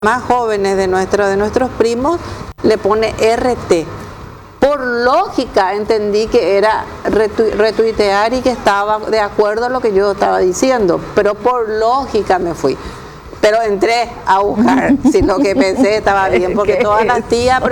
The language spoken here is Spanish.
más jóvenes de nuestros primos le pone RT. Por lógica entendí que era retuitear y que estaba de acuerdo a lo que yo estaba diciendo, pero por lógica me fui. Pero entré a buscar si lo que pensé estaba bien, porque todas las tías...